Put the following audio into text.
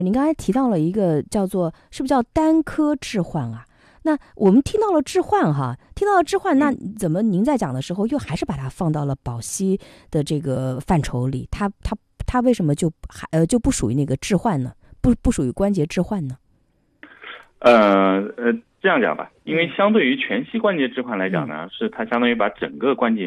您刚才提到了一个叫做是不是叫单科置换啊？那我们听到了置换哈，听到了置换，那怎么您在讲的时候又还是把它放到了保息的这个范畴里？它为什么就不属于那个置换呢？不属于关节置换呢？ 这样讲吧，因为相对于全息关节置换来讲呢，是它相当于把整个关节